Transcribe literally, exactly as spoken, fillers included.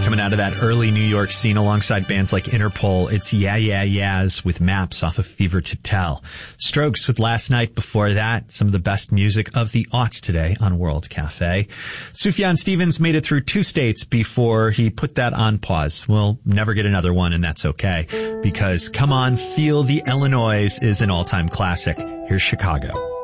Coming out of that early New York scene alongside bands like Interpol, it's Yeah Yeah Yeahs with Maps off of Fever to Tell. Strokes with Last Night before that. Some of the best music of the aughts today on World Cafe. Sufjan Stevens made it through two states before he put that on pause. We'll never get another one, and that's okay, because Come On, Feel the Illinois is an all-time classic. Here's Chicago.